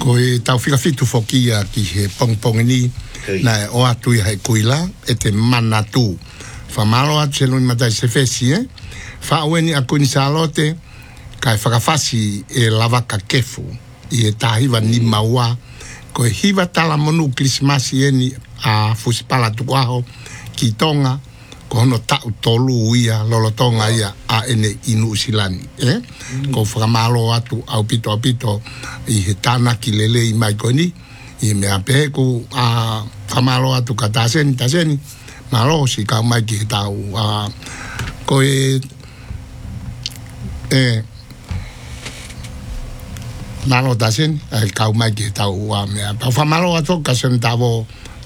ko e tau fika fitu fokia ki he pong ni na o atu i he kuila e te manatu fa malo atu se luni matai se fesi fa weni a kuni salote kai whakawhasi e lawaka kefu i e tahiwa ni maua ko e hiwa tala monu krismasi eni a fusipala tukuaho ki tonga ko hono tau tolu ia lolo tonga ia a ene inu usilani ko whakamalo atu au pito i he tana ki lele i mai koni i mea peku a whamalo atu ka taseni malo si ka mai ki he tau ko malo taseni ka mai ki he tau mea pa whamalo atu ka sen tavo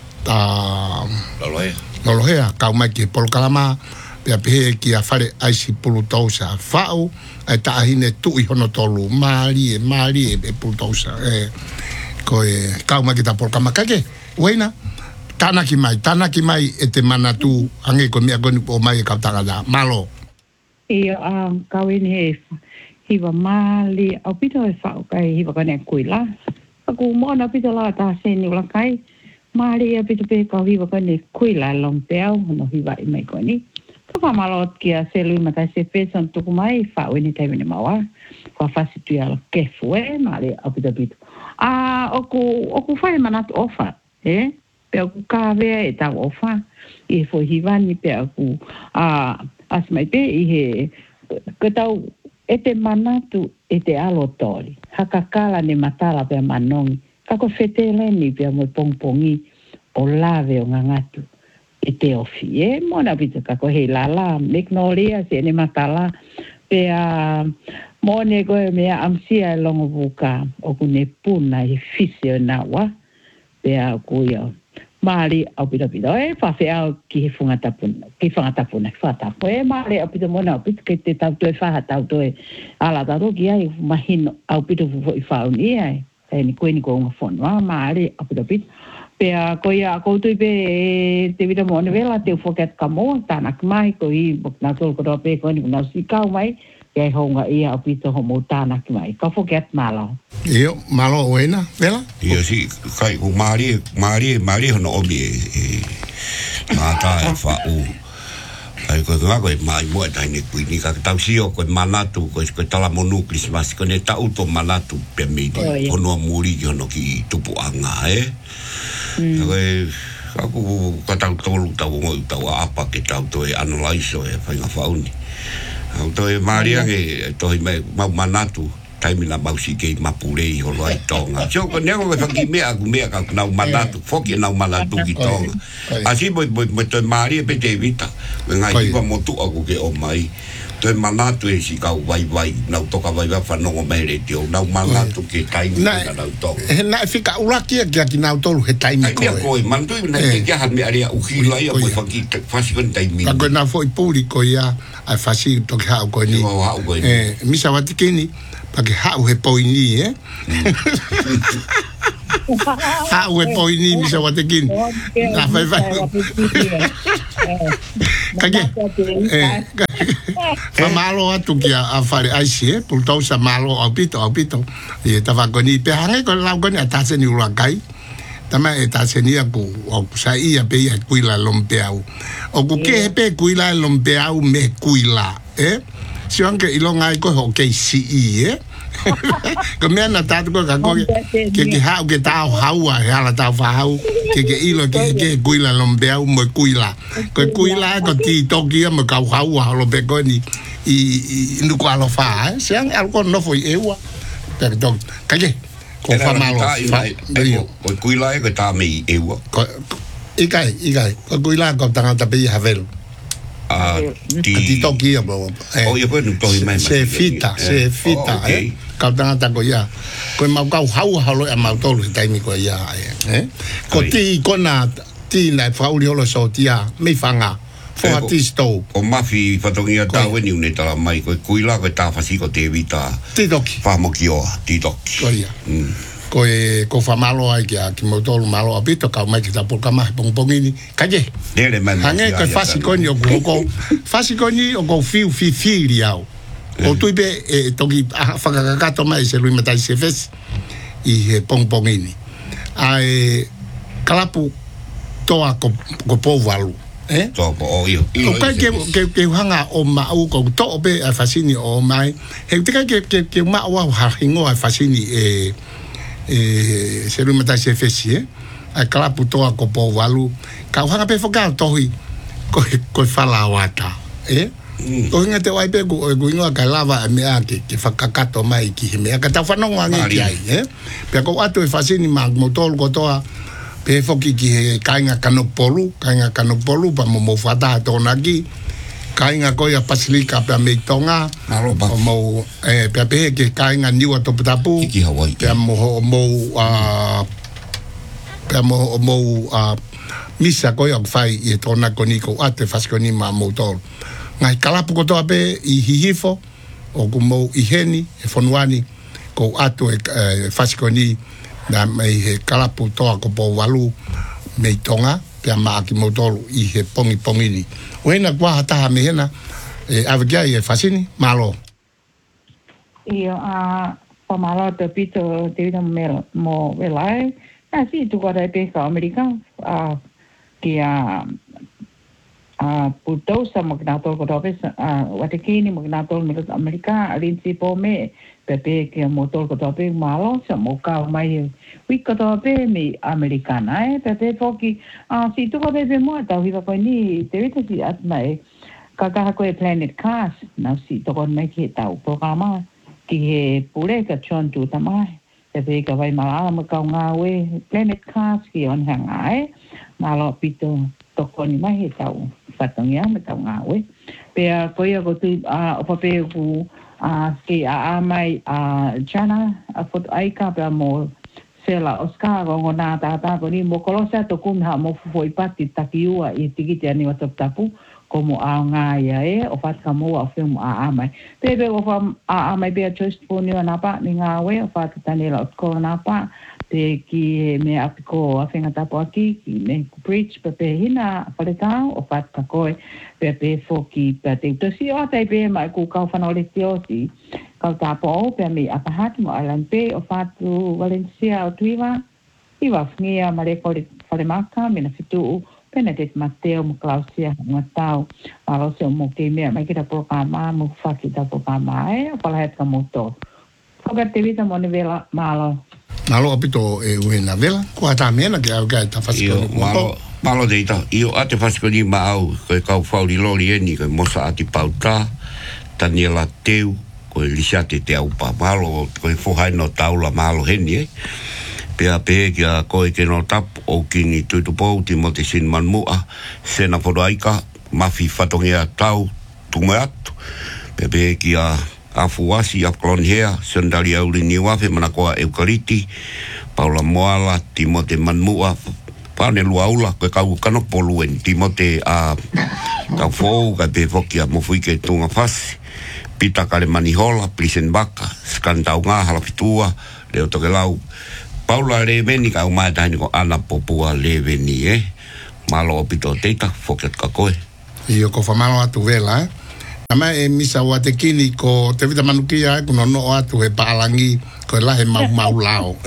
Lolohea, kau mai ki polo kalama, pia pehe ki a whare aisi pulu tausa. Whao, ai taahine tui hono tolu, maari e pulu tausa. Kau mai ki ta polo kalama. Kake, weina, tanaki mai e te manatu, ange ko mea koni o mai e kau tagada. Malo. Ia, kau ini he hiwa maali, au pito e whao kai hiwa kane kuila. Aku moana pito la ta seni ula kai, Maria pito pe ka hiwa kane kuila long peau no hiwa I mai koni. Ka whamalo kia se lui matai se pesan tuku mai whao ini taimene maua. Ka whasi tui ala kefu Maria a pito. Oku whai manatu ofa pe aku kawea e tau ofa. I he fo hiwani pe aku asmai pe I he katau e te manatu e te alotori. Hakakala ne matala pe manongi. Kako feteleni pia mo pongpongi o lave o ngangatu e te ofi mona pita kako he lala megnolia se ne matala pia mone ko mea amsia longo buka o kune puna I fisio nawa pia kuya mali au pita fa fea ki fungata puna fata mali au pita mona pita ke te tau toe fa tau toe ala taro ki ai mahino au pita fu fa uni ai ni koe ni ko nga fon maare apudapit pe ko ia ko tu pe te vida mo vela te forget kamo tanak mai ko I na tol ko pe ko ni na si kau mai e honga ia apito homo tanak mai ka forget malo wena vela ia si kai ko mari no obi mata e fa u ai ko mai mo dai ni kuini ka tau sio ko manatu ko tala monu Christmas ko ne tau to manatu pe mi ko no muri yo no ki tupu anga aku ka tau tau apa ke tau to analyze e fa nga fauni au to maria ke to mai manatu taimina mausi ke mapurei ho loi tonga so ko nego ko ki mea ka na manatu foki na manatu ki tonga asi mo to maria pe te vita nga I wa motu aku ke o mai to manatu e si ka vai na toka vai fa no mere tio na manatu ke taimi na tonga na fika uraki ki na tolu he taimi ko mantu na ke ha me aria u hila ia ko fasi kon taimi ko na foi público ia ai fasi to ka ko ni misa watikini Pake hau he poini, hau he poini, misa watekin. Na vai. Kage. Fa malo atu ki a fare aisi, pultau sa malo au pito. I tava koni pe hange ko lau koni atase ni ulakai. Tama e tase ni aku o sa ia pe ia kuila lompeau. O ku ke pe kuila lompeau me kuila, si anche ilonga ko ho ke si ko me na tatu ko ka ko ke ha ke ta haua ala ta fa hau ke ilo ke kuila lombea mo kuila ko ti toki mo ka haua lo be ko ni I nu ko alo fa siang alko no foi ewa perdon kaje ko fa malo ko kuila e ko ta me ewa ikai ko kuila ko tanga ta pe havel di toki abo ia pun to mai se fita ka tanga ko ia ko mau ka hau lo mau tolu taimi ko ia ko ti kona ti na fauli holo so tia me fanga fo atisto o mafi fatongia ta weni une tala mai ko kuila ko ta fasi ko te vita ti toki fa mo ki toki ko ia ko fa malo ai ki mo tolu malo apito ka mai ki ta por kama pongpongini kaje dele man hange ko fasi ko ni o ko fiu o tu be toki fa ka to mai se lui matai se fes i he pongpongini. Ai kalapu toa ko povalu. To po io. O kai ke hanga o mau ko to be a fasini o mai. He te kai ke ma wa hingo a fasini se lu mata se fesi a kalapu toa ko povalu. Ka hanga pe foka tohi ko fala wata. O hinga te wai pe ko ingoa ka lava me a ke fakakato mai ki me ka ta fanonga ngi ai pe ko atu e fasini ma motor ko toa pe foki ki kainga kanopolu pa mo fata to nagi kainga ko ya paslika pa me tonga mo pe ke kainga niwa to tapu pe mo misa ko ya fai e tona koniko ate faskoni ma motor ngai kalapu ko to ape i hihifo o kumo i heni e fonuani ko atu e faskoni na mai he kalapu toa ko po walu me tonga pe ma ki motolu i he pongini wena kwa hata me hena avgia e fasini malo io pa malo te pito te mo velai si tu guarda pe ka america ki puto sa magnato ko dobe watekini magnato me america rinsi po me pepe ke motor ko dobe malo sa moka mai wi ko dobe me americana pepe foki si tu ko debe mo ta wi ko ni te vita si at mai ka ko planet cars na si to kon mai ke ta programa ki he pure ka chon tu ta mai pepe ka vai mala mo ka nga we planet cars ki on hang ai malo pito to kon mai he ta fatongia me ta nga we pe ko ia ko tu pape ku ke mai Jana foto aika pa mo sela Oscar go na ta ko ni mo kolosa to kun ha mo foi pati takiua i tikiti ani wa tapu como nga ya o fat ka mo a film mai bebe o fa mai be just for ni na pa ni nga we o fat tanela ko na pa te ki me apiko a finga tapo aki ki me preach pepe hina paletao o fat ka koe pepe foki pete to si o tai be mai ku ka fanole tiosi ka tapo pe me apahat mo alan pe o fat Valencia o tuiva iwa fnia mare ko fale maka me na fitu Benedict Mateo mo Clausia ngatao alo se mo ke me mai kita programa mo faki ta programa pala het ka motor ko ka te vita mo nevela malo malo apito uena vela ko ata mena ke au ta fasiko malo de ita io ate fasiko ni ma au ko ka fauli lori eni ko mosa ati pauta Daniela Teu ko lisate te au pa malo ko fohai no taula malo heni pea kia koe ke no tap o kini tutupo ti mo te sin man mua sena poraika mafi fatongia tau tume atu pea kia afuasi a klonhea sendali auli niwafe manakoa eukariti Paula Moala Timote Manmua pane luaula koe kau kanopoluen Timote ka fou ka pe fokia mo fuike tunga fasi pita kale manihola plisen baka skandau ngā halapitua leo toke lau Paula le veni ka umai tani ko ana popua le veni malo opito teita foket ka koe io ko famalo atu vela ama misa watekini ko te vita manukia ko no atu palangi ko la he mau lao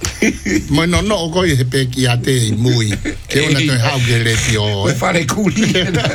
mo no ko he pe ki ate mui ke ona to hau gele tio fare kuli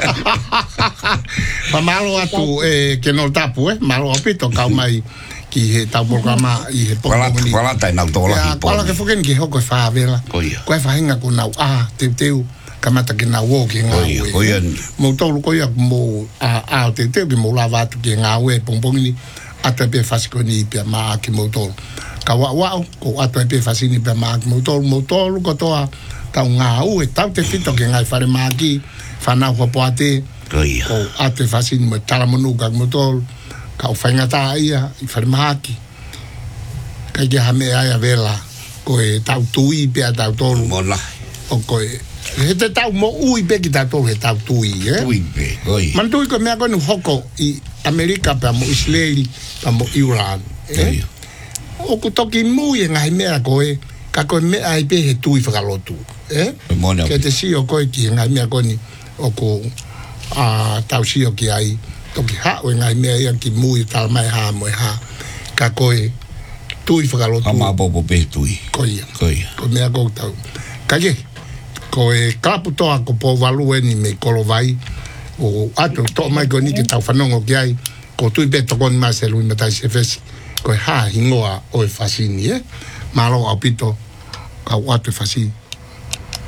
famalo atu ke no tapu malo opito ka mai ki he tau programa i he pokoni. Wala tai nau tola ki po. Wala ke foken ki hoko fa vela. Ko fa hinga ko nau teu kamata ki nau o ki ngau. Mo tolu ko ia mo teu ki mo lava tu ki ngau pongpongini ata pe fasikoni pe ma ki mo tolu. Ka wa ko ata pe fasini pe ma ki mo tolu ko toa tau ngau tau te fito ki ngai fare ma ki fa na ho poate. Ko ata fasini mo tala monu ka mo tolu. Ka whainga tā ia i wharimahaki. Ka i hame aia vela koe tau tui pia tau tolu. Mola. O koe. He te tau mo ui pe ki tau tolu he tau tui. Tui pe, oi. Man tui koe mea koe nu hoko i Amerika pia mo Israeli pia mo Iran. O ku toki mui e ngai mea koe. Ka koe mea i pe he tui whakalotu. Ke te si o koe ki ngai mea koe ni o ko tau si o ki ai. Toki hao e ngai mea ia ki mui tal mai ha mo ha ka koe tui whakalotu. Hama popo pe tui. Koia. Koia. Ko mea koutau. Kake, ko e kapu toa ko po walu ni me kolo vai. O ato to mai ko ni ke tau whanongo ki ai. Ko tui pe tokoni mai se lui matai se fesi. Ko e ha hingoa o e fasini, Malo au pito, kau atu e fasini.